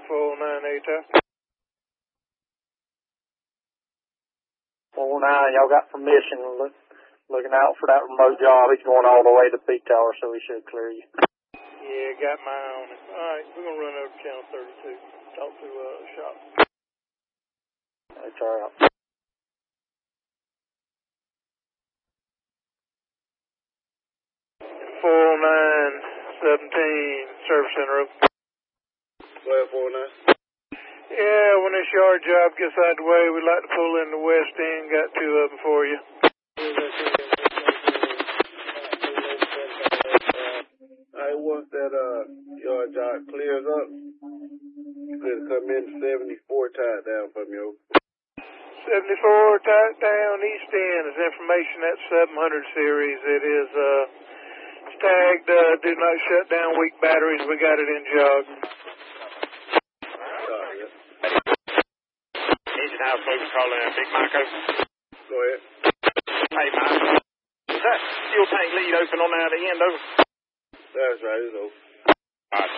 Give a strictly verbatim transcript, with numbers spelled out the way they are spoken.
four nine eight. four nine, y'all got permission. Look, looking out for that remote job. He's going all the way to P Tower, so he should clear you. Yeah, got my eye on it. All right, we're going to run over to channel thirty-two. Talk to uh, shop. That's all right. four nine seventeen, service center open. twelve four nine. Yeah, when this yard job gets out of the way, we'd like to pull in the west end. Got two of them for you. I once that uh yard job clears up, you could come in seventy-four tied down from you. seventy-four tight down east end is information at seven hundred series. It is uh it's tagged uh, do not shut down weak batteries. We got it in jog. Engine house folks calling in. Big Marco. Go ahead. Hey, Mike. Is that fuel tank lead open on the other end, over? That's right, it's over. All right.